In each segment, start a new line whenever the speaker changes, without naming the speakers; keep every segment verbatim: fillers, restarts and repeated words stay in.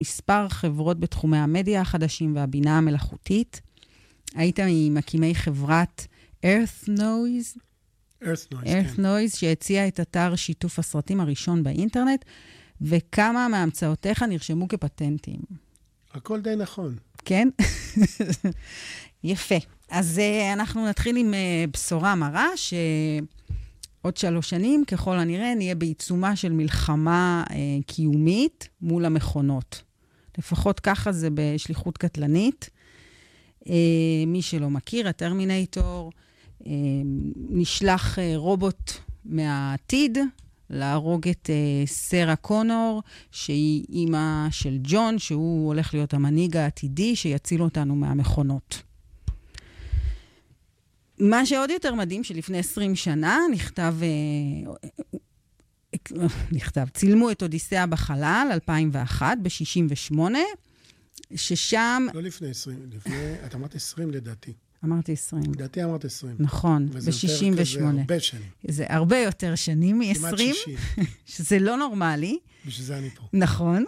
מספר חברות בתחומי המדיה החדשים והבינה המלאכותית. היית ממקימי חברת Earth Noise,
Earth Noise,
Earth
כן.
Noise, שהציע את אתר שיתוף הסרטים הראשון באינטרנט, וכמה מהמצאותיך נרשמו כפטנטים.
הכל די נכון.
כן? יפה. אז uh, אנחנו נתחיל עם uh, בשורה מרה, שעוד שלוש שנים, ככל הנראה, נהיה בעיצומה של מלחמה uh, קיומית מול המכונות. לפחות ככה זה בשליחות קטלנית. Uh, מי שלא מכיר, הטרמינטור, uh, נשלח uh, רובוט מהעתיד, להרוג את uh, סרה קונור, שהיא אימא של ג'ון, שהוא הולך להיות המנהיג העתידי, שיציל אותנו מהמכונות. מה שעוד יותר מדהים, שלפני עשרים שנה נכתב, uh, נכתב, צילמו את אודיסאה בחלל, אלפיים ואחת, ב-שישים ושמונה, ששם...
לא לפני עשרים, לפני, את אמרת עשרים לדעתי.
אמרתי עשרים.
לדעתי אמרת עשרים.
נכון, ב-שישים ושמונה.
וזה הרבה שנים.
זה הרבה יותר שנים מ-עשרים.
כמעט שישים.
שזה לא נורמלי.
בשביל זה אני פה.
נכון.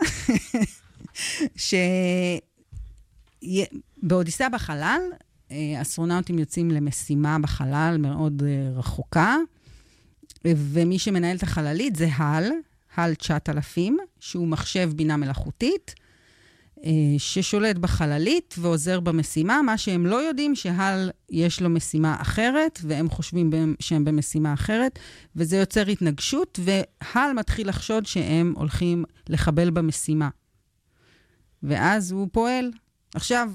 שבאודיסאה בחלל, אסטרונאוטים יוצאים למשימה בחלל מאוד רחוקה, ומי שמנהל את החללית זה הל, הל תשעת אלפים, שהוא מחשב בינה מלאכותית, ששולט בחללית ועוזר במשימה, מה שהם לא יודעים שהל יש לו משימה אחרת, והם חושבים שהם במשימה אחרת, וזה יוצר התנגשות, והל מתחיל לחשוד שהם הולכים לחבל במשימה. ואז הוא פועל. עכשיו,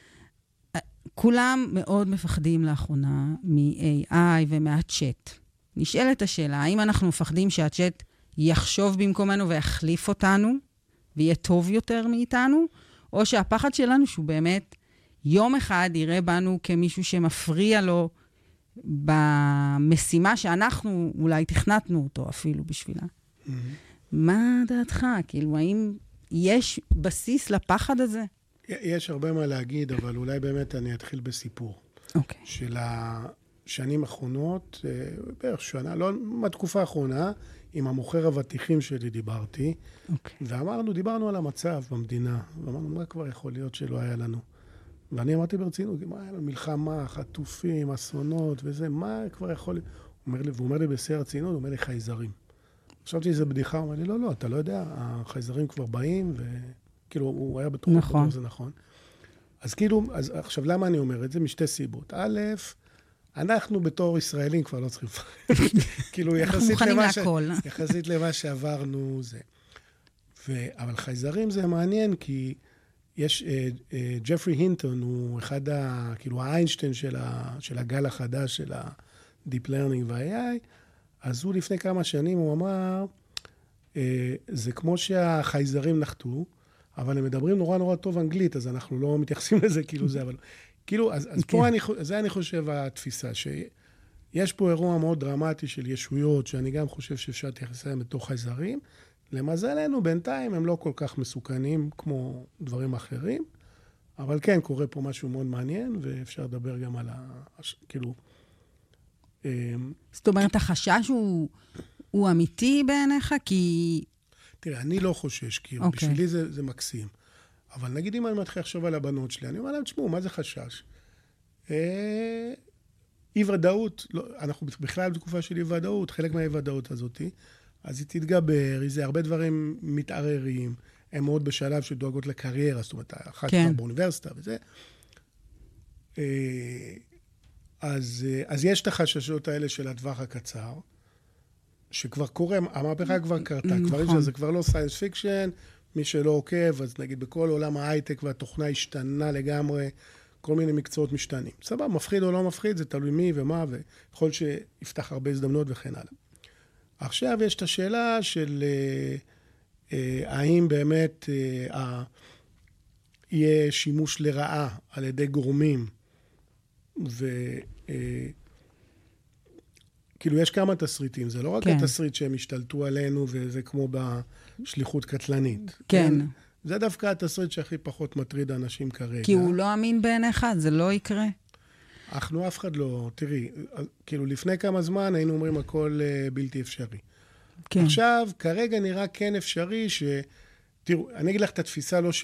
כולם מאוד מפחדים לאחרונה מ-איי איי ומהצ'אט. נשאלת השאלה, האם אנחנו מפחדים שהצ'אט יחשוב במקומנו ויחליף אותנו, ויהיה טוב יותר מאיתנו, או שהפחד שלנו שהוא באמת יום אחד יראה בנו כמישהו שמפריע לו במשימה שאנחנו אולי תכנתנו אותו אפילו בשבילה. Mm-hmm. מה דעתך? כאילו, האם יש בסיס לפחד הזה?
יש הרבה מה להגיד, אבל אולי באמת אני אתחיל בסיפור.
אוקיי. Okay.
של השנים האחרונות, בערך שנה, לא, מהתקופה האחרונה, עם המוכר הוותיכים שלי דיברתי, okay. ואמרנו, דיברנו על המצב במדינה, ואמרנו, מה כבר יכול להיות שלא היה לנו? ואני אמרתי ברצינות, מה היה לנו? מלחמה, חטופים, אסונות וזה, מה כבר יכול להיות? הוא אומר לי, והוא אומר לי בשיא הרצינות, הוא אומר לי, חייזרים. חשבתי איזו בדיחה, הוא אומר לי, לא, לא, אתה לא יודע, החייזרים כבר באים, וכאילו, הוא היה בטוח, נכון. בטוח, זה נכון. אז כאילו, אז עכשיו, למה אני אומר את זה? משתי סיבות. א', אנחנו בתור ישראלים כבר לא צריכים... כאילו, יחסית למה, ש... יחסית למה שעברנו זה. ו... אבל חייזרים זה מעניין, כי יש... uh, uh, ג'פרי הינטון הוא אחד ה... כאילו, האיינשטיין של, ה... של הגל החדש של ה-Deep Learning וה-איי איי, אז הוא לפני כמה שנים, הוא אמר, uh, זה כמו שהחייזרים נחתו, אבל הם מדברים נורא נורא טוב אנגלית, אז אנחנו לא מתייחסים לזה כאילו זה, אבל... כאילו, אז, אז okay. פה אני, זה אני חושב התפיסה, שיש פה אירוע מאוד דרמטי של ישויות, שאני גם חושב שאפשר להתייחס להם בתוך חייזרים. למזלנו, בינתיים הם לא כל כך מסוכנים כמו דברים אחרים, אבל כן, קורה פה משהו מאוד מעניין, ואפשר לדבר גם על ה... כאילו...
זאת אומרת, החשש הוא, הוא אמיתי בעיניך? כי... תראה,
אני לא חושש, כי okay. בשבילי זה, זה מקסים. אבל נגיד אם אני מתחיל לחשוב על הבנות שלי, אני אומר להם, תשמעו, מה זה חשש? אה, אי ודאות, לא, אנחנו בכלל בתקופה של אי ודאות, חלק מהאי ודאות הזאת, אז היא תתגבר, זה הרבה דברים מתערערים, הם מאוד בשלב שדואגות לקריירה, זאת אומרת, אחת כן. כבר באוניברסיטה וזה. אה, אז, אז יש את החששות האלה של הטווח הקצר, שכבר קורה, המהפכה כבר קרתה, נכון. כבר שזה כבר לא סיינס פיקשן, מי שלא עוקב, אז נגיד בכל עולם ההייטק והתוכנה השתנה לגמרי, כל מיני מקצועות משתנים. סבבה, מפחיד או לא מפחיד, זה תלוי מי ומה, ויכול שיפתח הרבה הזדמנות וכן הלאה. עכשיו יש את השאלה של אה, אה, האם באמת אה, יהיה שימוש לרעה על ידי גורמים, ו... אה, כאילו, יש כמה תסריטים, זה לא רק כן. התסריט שהם השתלטו עלינו, וזה כמו בשליחות קטלנית.
כן. כן.
זה דווקא התסריט שהכי פחות מטריד אנשים כרגע.
כי הוא לא אמין בעיניך, זה לא יקרה.
אנחנו אף אחד לא, תראי, כאילו, לפני כמה זמן היינו אומרים הכל בלתי אפשרי. כן. עכשיו, כרגע נראה כן אפשרי תראו, אני אגיד לך את התפיסה לא